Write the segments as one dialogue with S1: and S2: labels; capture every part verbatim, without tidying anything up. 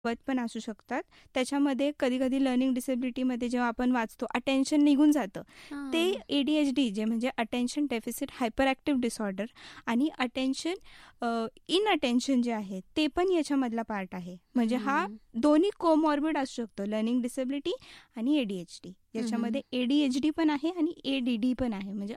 S1: पण असू शकतात. त्याच्यामध्ये कधी-कधी लर्निंग डिसेबिलिटीमध्ये जेव्हा आपण वाचतो अटेन्शन निघून जातं. ते
S2: हां.
S1: ए-डी-एच-डी जे म्हणजे attention deficit hyper active disorder आणि अटेन्शन इनअटेन्शन जे आहे ते पण याच्यामधला पार्ट आहे. म्हणजे हा
S2: हं.
S1: दोन्ही कोमॉर्बिड असू शकतो, लर्निंग डिसेबिलिटी आणि ए-डी-एच-डी. याच्यामध्ये ए-डी-एच-डी पण आहे आणि ए-डी-डी पण आहे, म्हणजे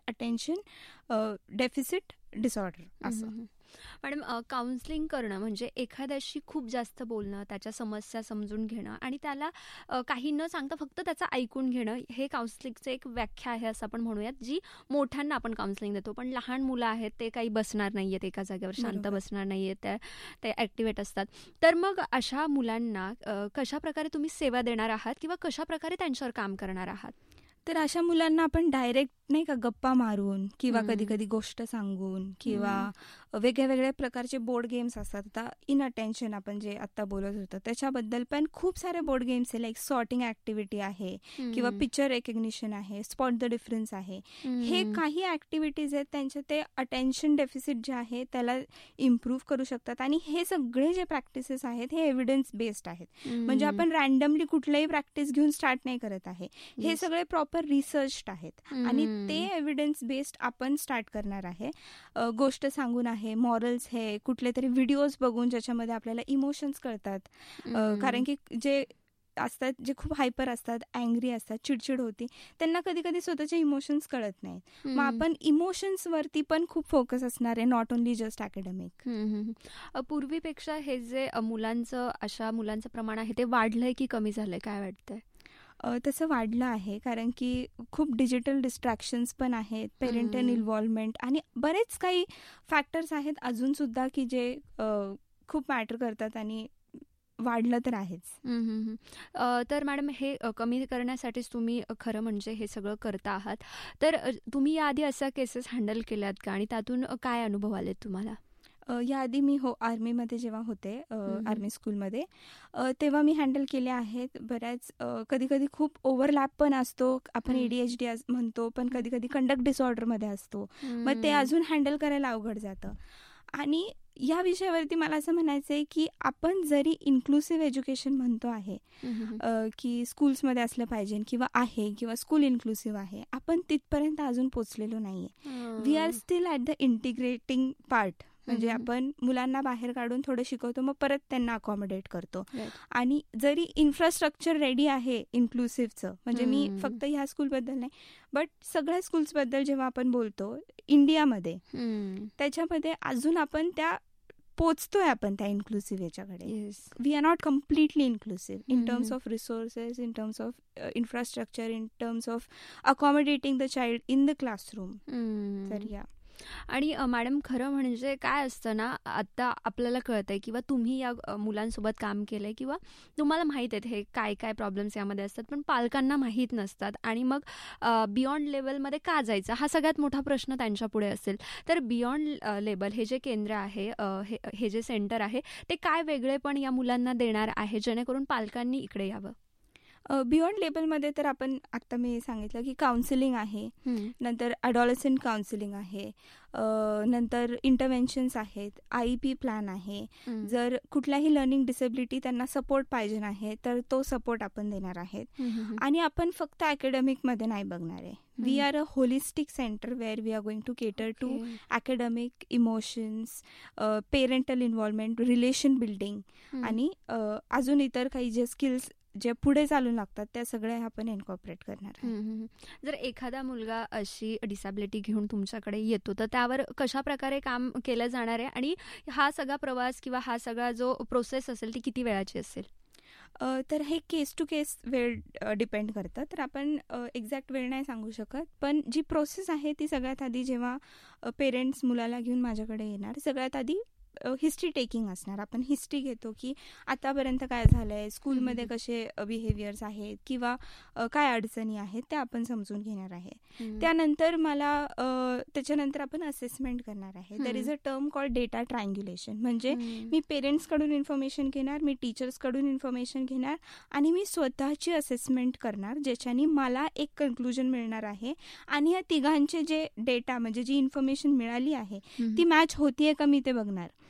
S1: अटेन्शन डेफिसिट डिसऑर्डर असं.
S2: मॅडम, काउन्सिलिंग करणं म्हणजे एखाद्याशी खूप जास्त बोलणं, त्याच्या समस्या समजून घेणं आणि त्याला अ, काही न सांगता फक्त त्याचं ऐकून घेणं, हे काउन्सिलिंगचं एक व्याख्या आहे असं आपण म्हणूयात, जी मोठ्यांना आपण काउन्सिलिंग देतो. पण लहान मुलं आहेत, ते काही बसणार नाही आहेत एका जागेवर, शांत
S1: बरोबर.
S2: बसणार नाही आहेत, त्या ते ॲक्टिवेट असतात. तर मग अशा मुलांना अ, कशाप्रकारे तुम्ही सेवा देणार आहात किंवा कशाप्रकारे त्यांच्यावर काम करणार आहात?
S1: तर अशा मुलांना आपण डायरेक्ट नाही का गप्पा मारून किंवा
S2: हम्म.
S1: कधी कधी गोष्ट सांगून किंवा
S2: हम्म.
S1: वेगळ्या वेगळ्या प्रकारचे बोर्ड गेम्स असतात. आता इन अटेन्शन आपण जे आत्ता बोलत होतो त्याच्याबद्दल पण खूप सारे बोर्ड गेम्स आहे, लाईक सॉर्टिंग ॲक्टिव्हिटी आहे किंवा
S2: हम्म.
S1: पिक्चर रेकग्निशन आहे, स्पॉट द डिफरन्स आहे. हे
S2: हम्म.
S1: काही ॲक्टिव्हिटीज आहेत त्यांचे ते अटेन्शन डेफिसिट जे आहे त्याला इम्प्रूव्ह करू शकतात. आणि हे सगळे जे प्रॅक्टिसेस आहेत हे एव्हिडन्स बेस्ड आहेत. म्हणजे
S2: हम्म.
S1: आपण रँडमली कुठल्याही प्रॅक्टिस घेऊन स्टार्ट नाही करत आहे. हे
S2: Yes.
S1: सगळे प्रॉपर रिसर्च्ड आहेत आणि
S2: हम्म.
S1: ते एव्हिडन्स बेस्ड आपण स्टार्ट करणार आहे. अ, गोष्ट सांगून आहे, मॉरल्स हे कुठले तरी व्हिडिओज बघून ज्याच्यामध्ये आपल्याला इमोशन्स कळतात. अ,
S2: हम्म.
S1: कारण की जे असतात जे खूप हायपर असतात, अँग्री असतात, चिडचिड होती, त्यांना कधी कधी स्वतःचे इमोशन्स कळत नाहीत. मग
S2: हम्म.
S1: आपण इमोशन्सवरती पण खूप फोकस असणार आहे, नॉट ओनली जस्ट अकॅडमिक.
S2: हम्म, हम्म. अ, पूर्वीपेक्षा हे जे अ, मुलांचं अशा मुलांचं प्रमाण आहे ते वाढलंय की कमी झालंय, काय वाटतंय?
S1: अ, तसं वाढलं आहे कारण की खूप डिजिटल डिस्ट्रॅक्शन्स पण आहेत, पेरेंटल
S2: हम्म.
S1: इन्व्हॉल्वमेंट आणि बरेच काही फॅक्टर्स आहेत अजूनसुद्धा की जे अ, खूप मॅटर करतात आणि वाढलं तर आहेच.
S2: हम्म, हम्म, हम्म. अ, तर मॅडम, हे अ, कमी करण्यासाठीच तुम्ही अ, खरं म्हणजे हे सगळं करता आहात. तर अ, तुम्ही याआधी अशा केसेस हँडल केल्यात का आणि त्यातून अ, काय अनुभव आलेत तुम्हाला?
S1: अ, याआधी मी हो आर्मीमध्ये जेव्हा होते, अ,
S2: हम्म.
S1: आर्मी स्कूलमध्ये, अ, तेव्हा मी हँडल केले आहेत बऱ्याच. अ, कधी कधी खूप ओव्हरलॅप पण असतो, आपण
S2: हम्म.
S1: ए डी एच डी म्हणतो, पण कधी कधी कंडक्ट डिसऑर्डरमध्ये असतो. मग ते
S2: हम्म.
S1: अजून हँडल करायला अवघड जातं. आणि या विषयावरती मला असं म्हणायचं आहे की आपण जरी इन्क्लुसिव्ह एज्युकेशन म्हणतो आहे,
S2: हम्म.
S1: अ, की स्कूल्समध्ये असलं पाहिजे किंवा आहे किंवा स्कूल इन्क्लुसिव्ह आहे, आपण तिथपर्यंत अजून पोचलेलो नाही आहे. वी आर
S2: हम्म.
S1: Still at the integrating part. म्हणजे
S2: हम्म.
S1: आपण मुलांना बाहेर काढून थोडं शिकवतो, मग परत त्यांना अकॉमोडेट करतो.
S2: Right.
S1: आणि जरी इन्फ्रास्ट्रक्चर रेडी आहे इन्क्लुसिव्हचं, म्हणजे मी
S2: हम्म.
S1: फक्त ह्या स्कूलबद्दल नाही, बट सगळ्या स्कूल्सबद्दल जेव्हा आपण बोलतो इंडियामध्ये,
S2: हम्म.
S1: त्याच्यामध्ये अजून आपण त्या पोचतोय आपण त्या इन्क्लुसिव्ह याच्याकडे.
S2: Yes.
S1: We R not completely inclusive in terms
S2: हम्म.
S1: Of resources, in terms of infrastructure, in terms of अकॉमोडेटिंग the child in the classroom.
S2: हम्म.
S1: तर या
S2: आणि अ, मॅडम, खरं म्हणजे काय असतं ना, आता आपल्याला कळतंय किंवा तुम्ही या अ, मुलांसोबत काम केलंय किंवा तुम्हाला माहीत आहेत हे काय काय प्रॉब्लेम्स यामध्ये असतात, पण पालकांना माहीत नसतात. आणि मग बियॉन्ड लेवलमध्ये का जायचं, हा सगळ्यात मोठा प्रश्न त्यांच्या पुढे असेल. तर बियॉन्ड लेवल हे जे केंद्र आहे, अ, हे हे जे सेंटर आहे, ते काय वेगळेपण या मुलांना देणार आहे जेणेकरून पालकांनी इकडे यावं?
S1: बियॉन्ड लेबलमध्ये तर आपण आत्ता मी सांगितलं की काउन्सिलिंग आहे,
S2: हम्म.
S1: नंतर अडॉलसंट काउन्सिलिंग आहे, अ, नंतर इंटरव्हेन्शन्स आहेत, आय ई पी प्लॅन आहे.
S2: हम्म.
S1: जर कुठल्याही लर्निंग डिसेबिलिटी त्यांना सपोर्ट पाहिजे आहे तर तो सपोर्ट आपण देणार आहेत.
S2: हम्म.
S1: आणि आपण फक्त अकॅडमिकमध्ये नाही बघणार आहे. वी
S2: हम्म.
S1: Are a holistic centre where we R going to cater to
S2: Okay.
S1: Academic, emotions, parental involvement, relation building
S2: हम्म.
S1: आणि अ, अजून इतर काही जे स्किल्स जे पुढे चालून लागतात त्या सगळ्या आपण इन्कॉर्पोरेट करणार आहे.
S2: हम्म, हम्म. जर एखादा मुलगा अशी डिसॅबिलिटी घेऊन तुमच्याकडे येतो, तर त्यावर कशा प्रकारे काम केलं जाणार आहे आणि हा सगळा प्रवास किंवा हा सगळा जो प्रोसेस असेल ती किती वेळाची असेल?
S1: अ, तर हे केस टू केस वेळ डिपेंड करतं, तर आपण एक्झॅक्ट वेळ नाही सांगू शकत. पण जी प्रोसेस आहे ती सगळ्यात आधी जेव्हा पेरेंट्स मुलाला घेऊन माझ्याकडे येणार, सगळ्यात आधी हिस्ट्री टेकिंग असणार. आपण हिस्ट्री घेतो की आतापर्यंत काय झालं आहे, स्कूलमध्ये कसे बिहेवियर्स आहेत किंवा अ, काय अडचणी आहेत त्या आपण समजून घेणार आहे.
S2: हम्म.
S1: त्यानंतर मला अ, त्याच्यानंतर आपण असेसमेंट करणार आहे. देर इज
S2: हम्म.
S1: A term called data ट्रायंग्युलेशन. म्हणजे
S2: हम्म.
S1: मी पेरेंट्सकडून इन्फॉर्मेशन घेणार, मी टीचर्सकडून इन्फॉर्मेशन घेणार आणि मी स्वतःची असेसमेंट करणार, ज्याच्याने मला एक कन्क्लुजन मिळणार आहे. आणि या तिघांचे जे डेटा म्हणजे जी इन्फॉर्मेशन मिळाली आहे ती
S2: हम्म.
S1: मॅच होतीये का मी ते बघणार.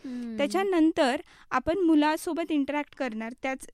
S1: त्याच्यानंतर आपण मुलासोबत इंटरॅक्ट करणार, त्याच